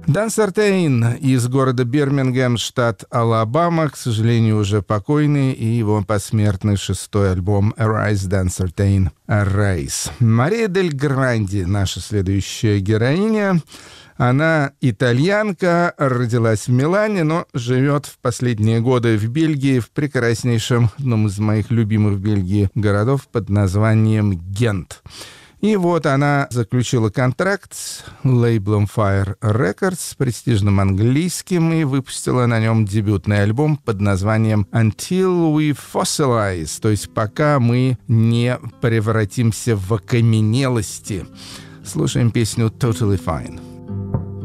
Дан Сартейн из города Бирмингем, штат Алабама, к сожалению, уже покойный, и его посмертный шестой альбом «Arise, Dan Sartain, Arise». Мария дель Гранди, наша следующая героиня. Она итальянка, родилась в Милане, но живет в последние годы в Бельгии, в прекраснейшем, одном из моих любимых в Бельгии городов под названием Гент. И вот она заключила контракт с лейблом Fire Records, престижным английским, и выпустила на нем дебютный альбом под названием «Until We Fossilize», то есть «Пока мы не превратимся в окаменелости». Слушаем песню «Totally Fine».